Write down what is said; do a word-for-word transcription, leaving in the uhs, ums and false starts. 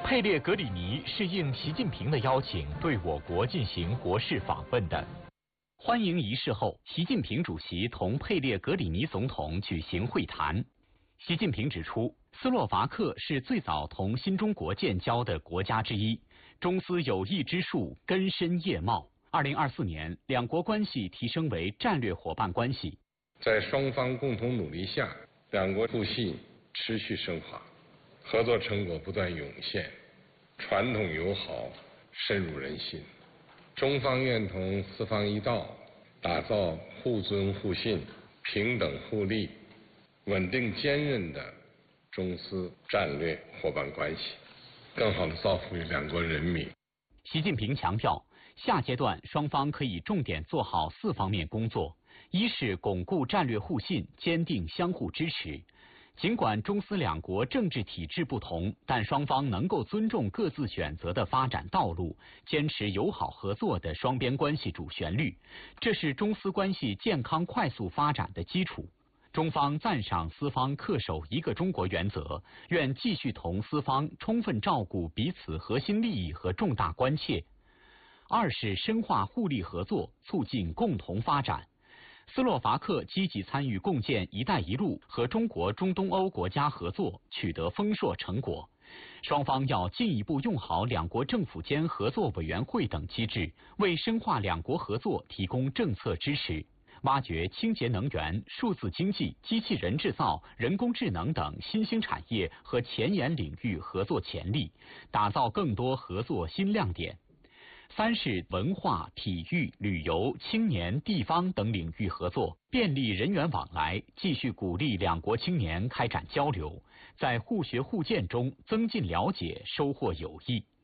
佩列格里尼是应习近平的邀请，对我国进行国事访问的。欢迎仪式后，习近平主席同佩列格里尼总统举行会谈。习近平指出，斯洛伐克是最早同新中国建交的国家之一，中斯友谊之树根深叶茂。二零二四年，两国关系提升为战略伙伴关系。 在双方共同努力下，两国互信持续升华，合作成果不断涌现，传统友好深入人心。中方愿同四方一道，打造互尊互信、平等互利、稳定坚韧的中斯战略伙伴关系，更好地造福于两国人民。 习近平强调，下阶段双方可以重点做好四方面工作：一是巩固战略互信，坚定相互支持。尽管中斯两国政治体制不同，但双方能够尊重各自选择的发展道路，坚持友好合作的双边关系主旋律，这是中斯关系健康快速发展的基础。中方赞赏斯方恪守一个中国原则，愿继续同斯方充分照顾彼此核心利益和重大关切。二是深化互利合作，促进共同发展。斯洛伐克积极参与共建“一带一路”和中国中东欧国家合作，取得丰硕成果。双方要进一步用好两国政府间合作委员会等机制，为深化两国合作提供政策支持。挖掘清洁能源、数字经济、机器人制造、人工智能等新兴产业和前沿领域合作潜力，打造更多合作新亮点。三是文化、体育、旅游、青年、地方等领域合作，便利人员往来，继续鼓励两国青年开展交流，在互学互鉴中增进了解，收获友谊。